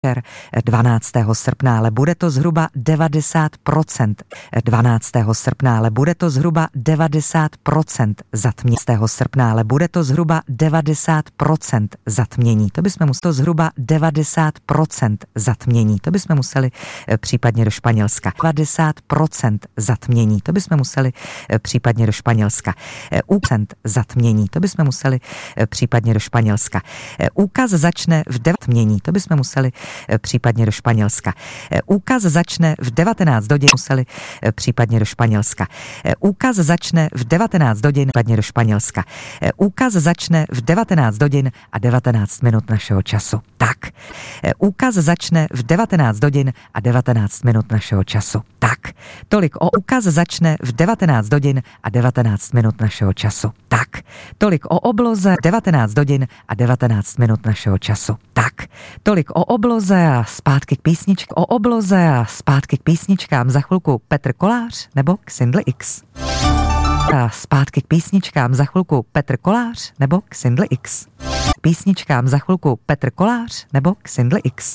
12. srpna, ale bude to zhruba 90%. 12. srpna, ale bude to zhruba 90% zatmění. 12. srpna, ale bude to zhruba 90% zatmění. To bychom museli zhruba 90% zatmění. To bychom museli případně do Španělska. 90% zatmění. To bychom museli případně do Španělska. Zatmění. To bychom museli případně do Španělska. Úkaz začne v 9 mění. To bychom museli případně do Španělska. Úkaz začne v 19 hodin, museli případně do Španělska. Úkaz začne v 19 hodin, případně do Španělska. Úkaz začne v 19 hodin a 19 minut našeho času. Tak. Úkaz začne v 19 hodin a 19 minut našeho času. Tak. Tolik o úkaz začne v 19 hodin a 19 minut našeho času. Tak. Tolik o obloze 19 hodin a 19 minut našeho času. Tak. Tolik o obloze a zpátky k písničkám. O obloze a zpátky k písničkám. Za chvilku Petr Kolář nebo Xindl X. A zpátky k písničkám. Za chvilku Petr Kolář nebo Xindl X. Písničkám za chvilku Petr Kolář nebo Xindl X.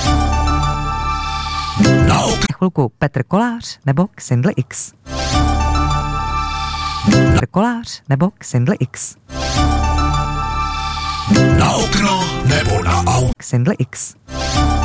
Za chvilku Petr Kolář nebo Xindl X. Petr Kolář nebo Xindl X. Na okno nebo na auto. Xindl X.